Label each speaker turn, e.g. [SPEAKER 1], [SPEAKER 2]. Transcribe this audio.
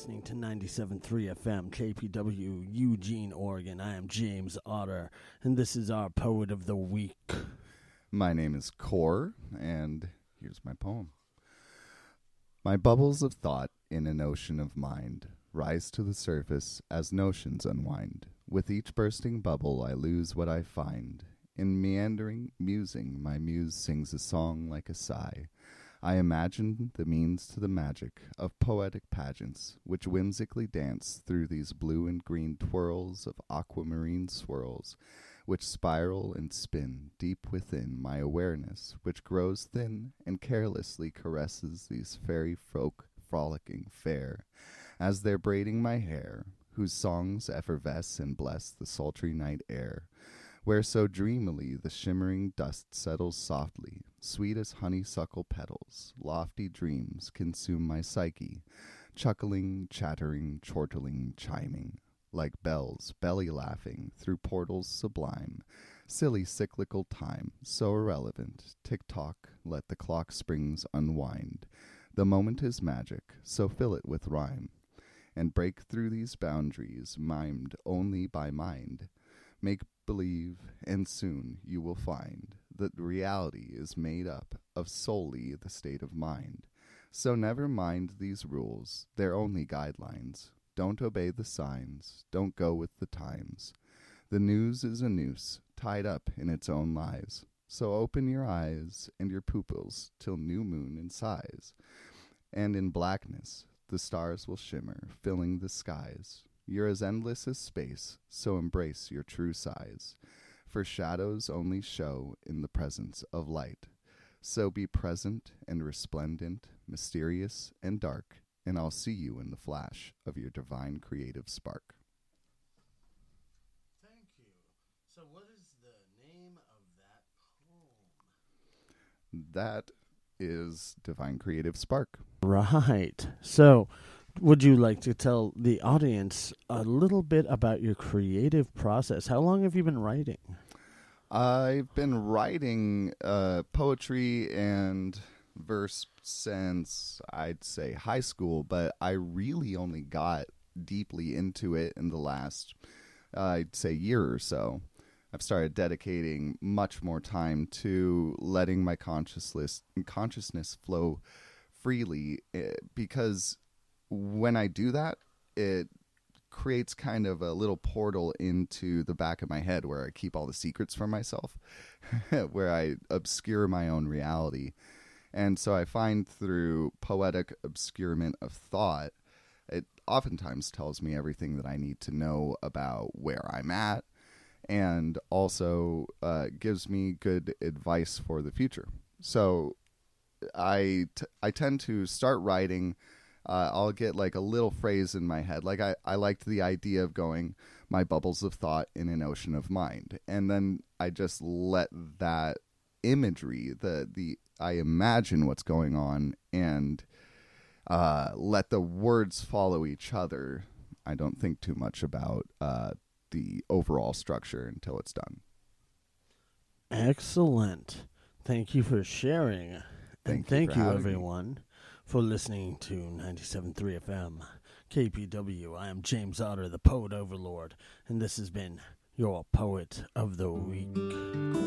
[SPEAKER 1] listening to 97.3 FM, KPW, Eugene, Oregon. I am James Otter, and this is our Poet of the Week.
[SPEAKER 2] My name is Core, and here's my poem. My bubbles of thought in an ocean of mind rise to the surface as notions unwind. With each bursting bubble, I lose what I find. In meandering musing, my muse sings a song like a sigh. I imagine the means to the magic of poetic pageants, which whimsically dance through these blue and green twirls of aquamarine swirls, which spiral and spin deep within my awareness, which grows thin and carelessly caresses these fairy folk frolicking fair, as they're braiding my hair, whose songs effervesce and bless the sultry night air, where so dreamily the shimmering dust settles softly, sweet as honeysuckle petals. Lofty dreams consume my psyche, chuckling, chattering, chortling, chiming, like bells belly laughing through portals sublime. Silly cyclical time, so irrelevant, tick-tock, let the clock springs unwind. The moment is magic, so fill it with rhyme, and break through these boundaries mimed only by mind. Make believe, and soon you will find that reality is made up of solely the state of mind. So never mind these rules, they're only guidelines. Don't obey the signs, don't go with the times. The news is a noose, tied up in its own lies. So open your eyes and your pupils till new moon in size. And in blackness the stars will shimmer, filling the skies. You're as endless as space, so embrace your true size. For shadows only show in the presence of light. So be present and resplendent, mysterious and dark, and I'll see you in the flash of your divine creative spark.
[SPEAKER 1] Thank you. So what is the name of that poem?
[SPEAKER 2] That is Divine Creative Spark.
[SPEAKER 1] Right. So would you like to tell the audience a little bit about your creative process? How long have you been writing?
[SPEAKER 2] I've been writing poetry and verse since, I'd say, high school, but I really only got deeply into it in the last, I'd say, year or so. I've started dedicating much more time to letting my consciousness flow freely, because when I do that, it creates kind of a little portal into the back of my head where I keep all the secrets from myself, where I obscure my own reality. And so I find through poetic obscurement of thought, it oftentimes tells me everything that I need to know about where I'm at, and also gives me good advice for the future. So I tend to start writing. I'll get like a little phrase in my head. Like I liked the idea of going, my bubbles of thought in an ocean of mind. And then I just let that imagery, I imagine what's going on, and let the words follow each other. I don't think too much about the overall structure until it's done.
[SPEAKER 1] Excellent. Thank you for sharing. And thank you,
[SPEAKER 2] having me.
[SPEAKER 1] everyone, for listening to 97.3 FM, KPW. I am James Otter, the Poet Overlord, and this has been your Poet of the Week.